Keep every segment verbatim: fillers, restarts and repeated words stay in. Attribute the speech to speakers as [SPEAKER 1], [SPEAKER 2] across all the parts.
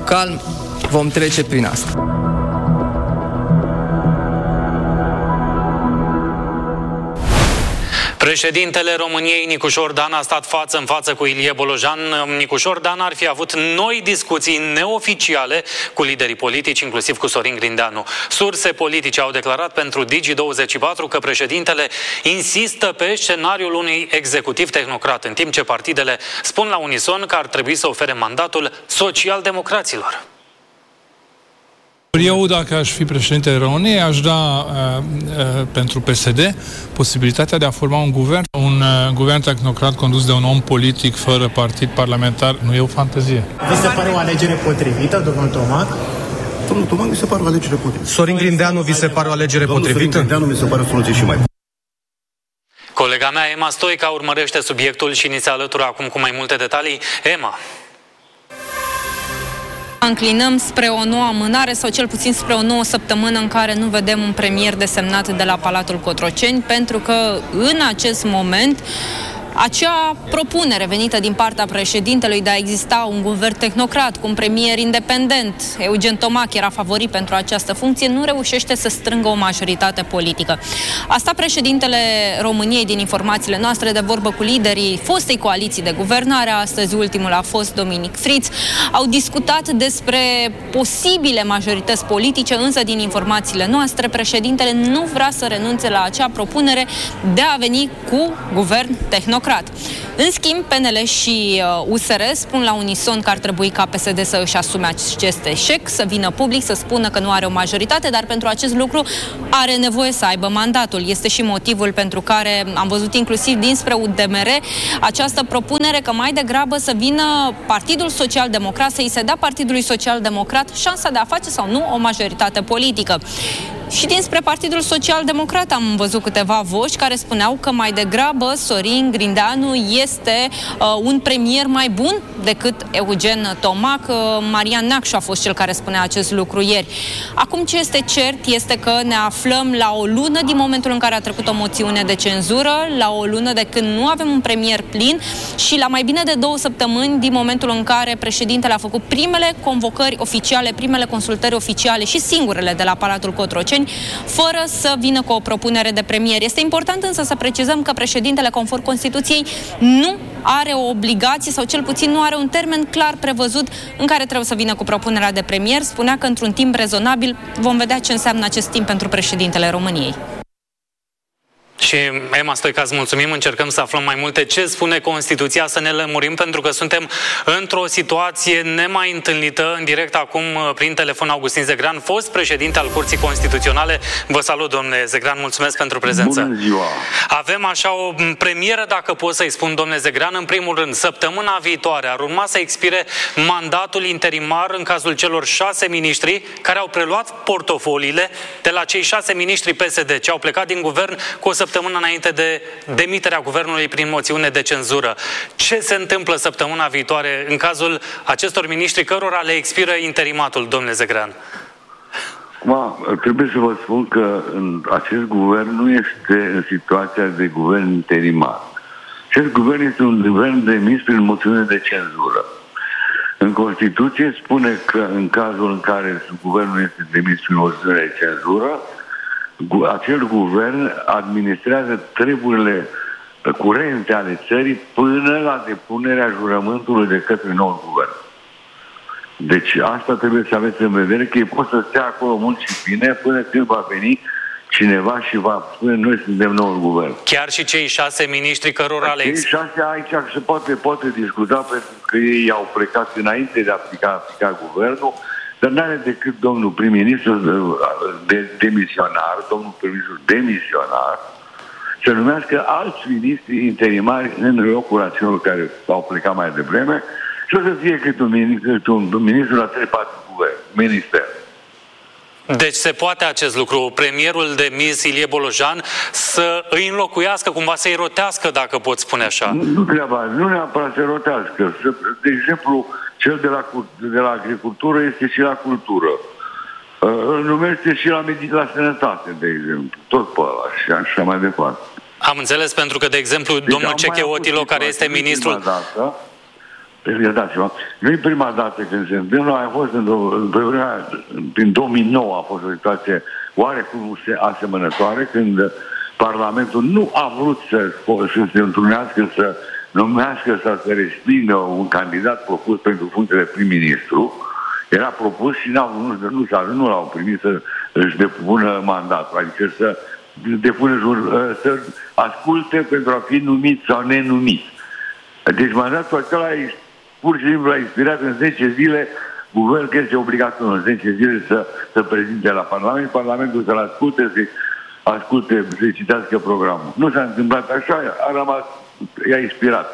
[SPEAKER 1] calm vom trece prin asta.
[SPEAKER 2] Președintele României, Nicușor Dan, a stat față în față cu Ilie Bolojan. Nicușor Dan ar fi avut noi discuții neoficiale cu liderii politici, inclusiv cu Sorin Grindeanu. Surse politice au declarat pentru Digi douăzeci și patru că președintele insistă pe scenariul unui executiv tehnocrat, în timp ce partidele spun la unison că ar trebui să ofere mandatul social-democraților.
[SPEAKER 3] Eu, dacă aș fi președintele României, aș da uh, uh, pentru P S D posibilitatea de a forma un guvern, un uh, guvern tehnocrat condus de un om politic fără partid parlamentar. Nu e o fantezie.
[SPEAKER 4] Vi se pare o alegere potrivită, domnul Tomac?
[SPEAKER 5] Domnul Tomac mi se pare o alegere potrivită.
[SPEAKER 4] Sorin Grindeanu vi se pare o alegere
[SPEAKER 5] Domnul
[SPEAKER 4] potrivită?
[SPEAKER 5] Sorin Grindeanu mi se pare o soluție și mai bună.
[SPEAKER 2] Colega mea, Emma Stoica, urmărește subiectul și ni se alătură acum cu mai multe detalii. Emma.
[SPEAKER 6] Înclinăm spre o nouă amânare sau cel puțin spre o nouă săptămână în care nu vedem un premier desemnat de la Palatul Cotroceni, pentru că în acest moment acea propunere venită din partea președintelui de a exista un guvern tehnocrat cu un premier independent, Eugen Tomac era favorit pentru această funcție, nu reușește să strângă o majoritate politică. Asta președintele României, din informațiile noastre, de vorbă cu liderii fostei coaliții de guvernare, astăzi ultimul a fost Dominic Friț, au discutat despre posibile majorități politice, însă din informațiile noastre, președintele nu vrea să renunțe la acea propunere de a veni cu guvern tehnocrat. În schimb, P N L și U S R spun la unison că ar trebui ca P S D să își asume acest eșec, să vină public, să spună că nu are o majoritate, dar pentru acest lucru are nevoie să aibă mandatul. Este și motivul pentru care am văzut inclusiv dinspre U D M R această propunere că mai degrabă să vină Partidul Social-Democrat, să îi se dea Partidului Social-Democrat șansa de a face sau nu o majoritate politică. Și dinspre Partidul Social-Democrat am văzut câteva voci care spuneau că mai degrabă Sorin Grindeanu este uh, un premier mai bun decât Eugen Tomac. Uh, Marian Neacșu a fost cel care spunea acest lucru ieri. Acum ce este cert este că ne aflăm la o lună din momentul în care a trecut o moțiune de cenzură, la o lună de când nu avem un premier plin și la mai bine de două săptămâni din momentul în care președintele a făcut primele convocări oficiale, primele consultări oficiale și singurele de la Palatul Cotroceni, fără să vină cu o propunere de premier. Este important însă să precizăm că președintele, conform Constituției, nu are o obligație sau cel puțin nu are un termen clar prevăzut în care trebuie să vină cu propunerea de premier. Spunea că într-un timp rezonabil vom vedea ce înseamnă acest timp pentru președintele României.
[SPEAKER 2] Și, Emma Stoica, îți mulțumim, încercăm să aflăm mai multe. Ce spune Constituția, să ne lămurim, pentru că suntem într-o situație nemai întâlnită. În direct acum, prin telefon, Augustin Zegrean, fost președinte al Curții Constituționale. Vă salut, domnule Zegrean, mulțumesc pentru prezență.
[SPEAKER 7] Bună ziua!
[SPEAKER 2] Avem așa o premieră, dacă pot să-i spun, domnule Zegrean. În primul rând, săptămâna viitoare ar urma să expire mandatul interimar în cazul celor șase miniștri care au preluat portofoliile de la cei șase miniștri P S D, ce au plecat din guvern cu o săptămână înainte de demiterea guvernului prin moțiune de cenzură. Ce se întâmplă săptămâna viitoare în cazul acestor miniștri cărora le expiră interimatul, domnule Zegrean?
[SPEAKER 7] Acum, trebuie să vă spun că în acest guvern nu este în situația de guvern interimar. Acest guvern este un guvern demis prin moțiune de cenzură. În Constituție spune că în cazul în care guvernul este demis prin moțiune de cenzură, acel guvern administrează treburile curente ale țării până la depunerea jurământului de către nou guvern. Deci asta trebuie să aveți în vedere, că ei pot să stea acolo mult și bine până când va veni cineva și va spune noi suntem noul guvern.
[SPEAKER 2] Chiar și cei șase miniștri cărora le...
[SPEAKER 7] Cei șase aici se poate, poate discuta pentru că ei au plecat înainte de a aplica, aplica guvernul, dar n-are decât domnul prim-ministru de, demisionar, domnul prim-ministru demisionar, să numească alți ministri interimari în locul acelor care au plecat mai devreme și o să fie cât un ministru, un ministru la trei patru guvern, minister.
[SPEAKER 2] Deci se poate acest lucru, premierul demis Ilie Bolojan să îi înlocuiască, cumva să-i rotească, dacă pot spune așa.
[SPEAKER 7] Nu, nu treaba, nu neapărat să rotească. De exemplu, cel de la, de la agricultură este și la cultură. Îl numește și la, la sănătate, de exemplu. Tot pe ăla și așa mai departe.
[SPEAKER 2] Am înțeles, pentru că, de exemplu, deci domnul Ceche Otilo, care este ministrul...
[SPEAKER 7] Dată, P iertați-mă, nu e prima dată când se întâmplă, a fost în, în două mii nouă a fost o situație oarecum asemănătoare, când Parlamentul nu a vrut să, să se întrunească, să numească sau să respingă un candidat propus pentru funcție de prim-ministru. Era propus și nu, nu, nu l-au primit să își depună mandatul, adică să depună, să asculte pentru a fi numit sau nenumit. Deci mandatul acela pur și simplu a expirat în zece zile, guvernul că este obligatoriu în zece zile să, să prezinte la Parlament, Parlamentul să-l asculte, să asculte, să citească programul. Nu s-a întâmplat așa, a rămas, i-a expirat.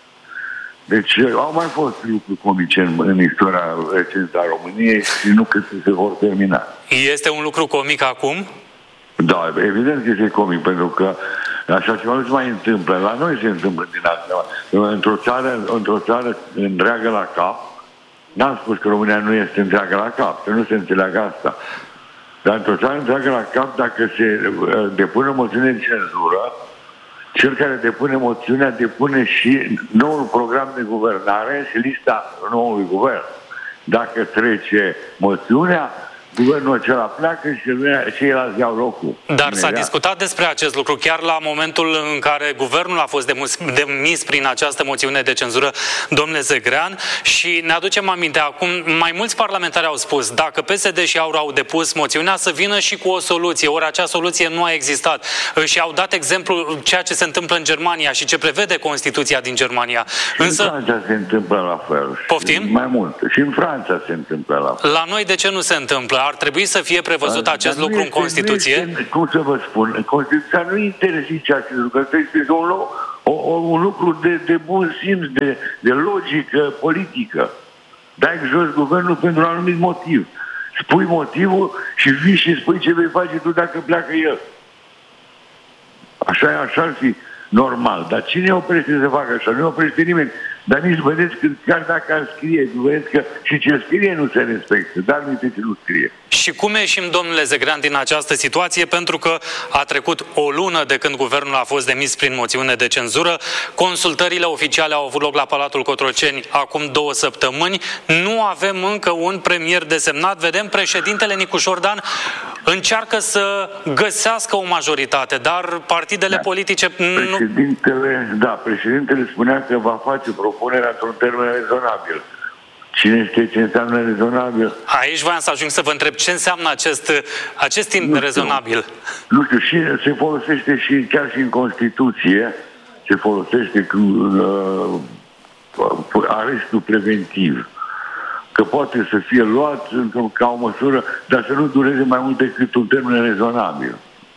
[SPEAKER 7] Deci au mai fost lucruri comice în, în istoria recentă a României și nu cât se vor termina.
[SPEAKER 2] Este un lucru comic acum?
[SPEAKER 7] Da, evident că este comic, pentru că așa ceva nu se mai întâmplă. La noi se întâmplă din asta. Într-o țară, într-o țară întreagă la cap, n-am spus că România nu este întreagă la cap, să nu se înțeleagă asta. Dar într-o țară întreagă la cap, dacă se depune moțiune de cenzură, cel care depune moțiunea depune și noul program de guvernare și lista noului guvern. Dacă trece moțiunea, guvernul acela pleacă și ceilalți iau locul.
[SPEAKER 2] Dar s-a discutat despre acest lucru chiar la momentul în care guvernul a fost demis prin această moțiune de cenzură, domnule Zegrean, și ne aducem aminte, acum mai mulți parlamentari au spus, dacă P S D și AUR au depus moțiunea, să vină și cu o soluție, ori acea soluție nu a existat. Și au dat exemplu ceea ce se întâmplă în Germania și ce prevede Constituția din Germania.
[SPEAKER 7] Și
[SPEAKER 2] Însă...
[SPEAKER 7] în Franța se întâmplă la fel.
[SPEAKER 2] Poftim?
[SPEAKER 7] Mai mult. Și în Franța se întâmplă la fel.
[SPEAKER 2] La noi de ce nu se întâmplă? Ar trebui să fie prevăzut Dar acest lucru este, în Constituție?
[SPEAKER 7] Este, cum să vă spun, Constituția nu interzice acest lucru, că este un, o, o, un lucru de, de bun simț, de, de logică politică. Dai jos guvernul pentru un anumit motiv. Spui motivul și vii și spui ce vei face tu dacă pleacă el. Așa, așa ar fi normal. Dar cine oprește să facă așa? Nu oprește nimeni. Dar nici vedeți că chiar dacă ar scrie, vedeți că și ce scrie nu se respectă, dar nu ce nu scrie.
[SPEAKER 2] Și cum ieșim, domnule Zegrean, din această situație? Pentru că a trecut o lună de când guvernul a fost demis prin moțiune de cenzură, consultările oficiale au avut loc la Palatul Cotroceni acum două săptămâni, nu avem încă un premier desemnat, vedem președintele Nicu Șordan încearcă să găsească o majoritate, dar partidele da. politice nu...
[SPEAKER 7] Președintele, da, președintele spunea că va face propunerea într-un termen rezonabil. Cine știe ce înseamnă rezonabil?
[SPEAKER 2] Aici voiam să ajung să vă întreb ce înseamnă acest, acest timp nu rezonabil.
[SPEAKER 7] Nu știu, și se folosește și chiar și în Constituție, se folosește cu uh, arestul preventiv. Că poate să fie luat ca o măsură, dar să nu dureze mai mult decât un termen rezonabil.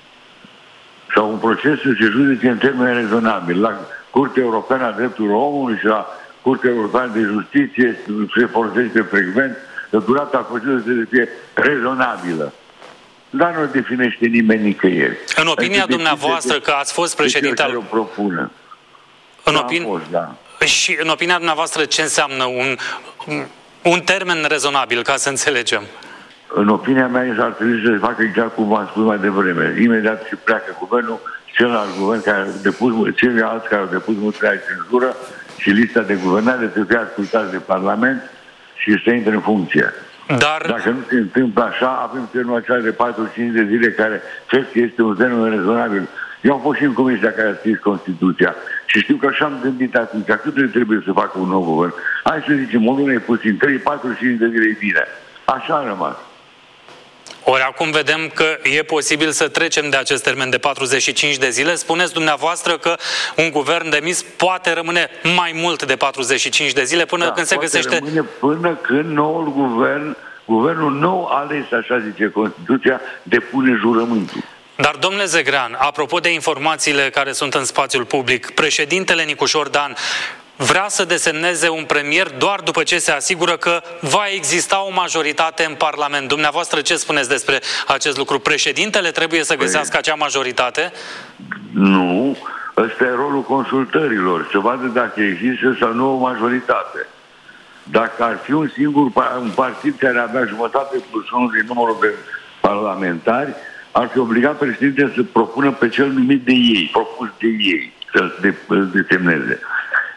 [SPEAKER 7] Sau un proces să se judece în termen rezonabil. La Curtea Europeană a Drepturilor Omului și la Curtea Europeană de Justiție se folosește frecvent, că durata procedurii să fie rezonabilă. Dar nu definește nimeni nicăieri.
[SPEAKER 2] În opinia dumneavoastră, că ați fost președinte al...
[SPEAKER 7] propună.
[SPEAKER 2] În opin... fost, da. Și în opinia dumneavoastră ce înseamnă un, un termen rezonabil, ca să înțelegem?
[SPEAKER 7] În opinia mea ar trebui să se facă exact cum v-am spus mai devreme. Imediat ce pleacă guvernul, celălalt guvern care a depus, ceilalți care au depus moțiunea de cenzură și lista de guvernare să fie ascultați de Parlament și să intre în funcție.
[SPEAKER 2] Dar...
[SPEAKER 7] Dacă nu se întâmplă așa, avem termenul acela de patruzeci și cinci de zile care cred că este un termen rezonabil. Eu am fost și în comisia care a scris Constituția și știu că așa am gândit atunci, cât trebuie să facă un nou guvern. Hai să zicem, o lună e puțin, trei patruzeci și cinci de zile e bine. Așa a rămas.
[SPEAKER 2] Ori acum vedem că e posibil să trecem de acest termen de patruzeci și cinci de zile. Spuneți dumneavoastră că un guvern demis poate rămâne mai mult de patruzeci și cinci de zile până da, când se găsește...
[SPEAKER 7] Rămâne până când noul guvern, guvernul nou ales, așa zice Constituția, depune jurământul.
[SPEAKER 2] Dar, domnule Zegrean, apropo de informațiile care sunt în spațiul public, președintele Nicu Șordan vrea să desemneze un premier doar după ce se asigură că va exista o majoritate în Parlament. Dumneavoastră ce spuneți despre acest lucru? Președintele trebuie să găsească acea majoritate?
[SPEAKER 7] Nu. Ăsta e rolul consultărilor. Să vadă dacă există sau nu o majoritate. Dacă ar fi un singur un partid care avea jumătate plus unul din numărul de parlamentari, ar fi obligat președintele să propună pe cel numit de ei, propus de ei, să-l desemneze.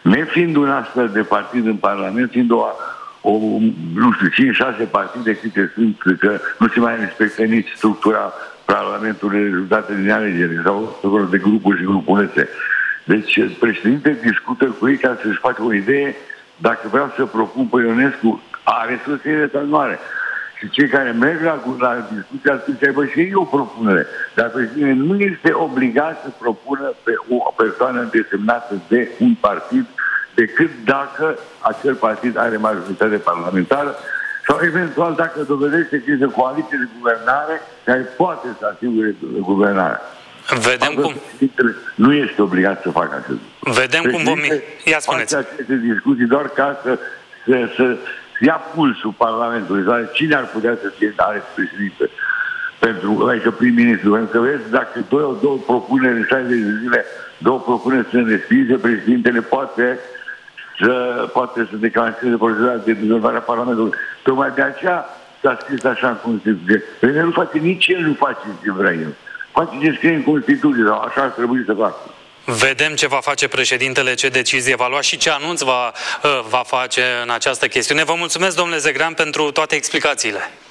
[SPEAKER 7] Nefiind un astfel de partid în Parlament, fiind o, o nu știu, cinci șase partide câte sunt, că nu se mai respectă nici structura Parlamentului, rezultate din alegeri sau de grupuri și grupulețe. Deci președintele discută cu ei ca să-și facă o idee dacă vreau să propun pe Ionescu, are susținere sau nu are. Și cei care merg la, la discuția ar trebui să aibă și ei o propunere. Dar președintele nu este obligat să propună pe o persoană desemnată de un partid decât dacă acel partid are majoritate parlamentară sau eventual dacă dovedește că este o coaliție de guvernare care poate să asigure guvernarea.
[SPEAKER 2] Vedem cum...
[SPEAKER 7] Nu este obligat să facă acest lucru.
[SPEAKER 2] Vedem cum vom... Ia spuneți.
[SPEAKER 7] Face aceste discuții doar ca să, să, să ia pulsul Parlamentului. Sau cine ar putea să fie ales președinte? Pentru, adică prim-ministru. Pentru că vezi, dacă două, două propuneri în șaizeci de zile, două propuneri sunt respinse, președintele poate să, poate să declanșeze procedura de dizolvare a Parlamentului. Tocmai de aceea s-a scris așa în Constituție. Pentru că nu face, nici el nu face ce vrea el. Face ce scrie în Constituție, dar așa ar trebui să facă.
[SPEAKER 2] Vedem ce va face președintele, ce decizie va lua și ce anunț va, va face în această chestiune. Vă mulțumesc, domnule Zegrean, pentru toate explicațiile.